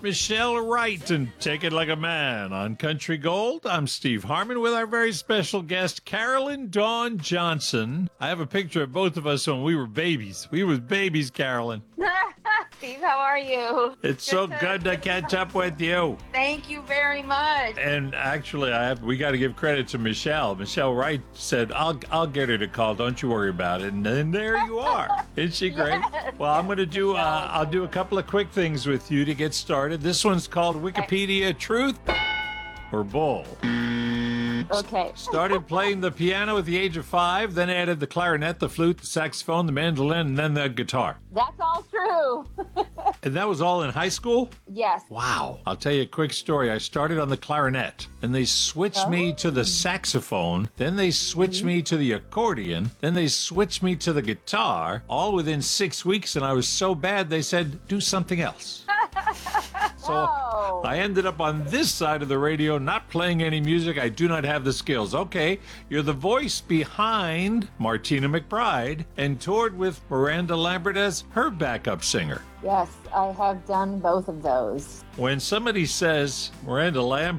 Michelle Wright and Take It Like a Man on Country Gold. I'm Steve Harmon with our very special guest, Carolyn Dawn Johnson. I have a picture of both of us when we were babies. We was babies, Carolyn. Steve, how are you? It's so good to catch up with you. Thank you very much. And actually, we got to give credit to Michelle. Michelle Wright said, "I'll get her to call. Don't you worry about it." And then there you are. Isn't she great? Yes. Well, I'm going to do. I'll do a couple of quick things with you to get started. This one's called Wikipedia Truth or Bull. Okay. Started playing the piano at the age of 5, then added the clarinet, the flute, the saxophone, the mandolin, and then the guitar. That's all true. And that was all in high school? Yes. Wow. I'll tell you a quick story. I started on the clarinet, and they switched me to the saxophone, then they switched me to the accordion, then they switched me to the guitar, all within 6 weeks, and I was so bad they said, do something else. So Whoa. I ended up on this side of the radio, not playing any music. I do not have the skills. Okay, you're the voice behind Martina McBride and toured with Miranda Lambert as her backup singer. Yes, I have done both of those. When somebody says Miranda Lambert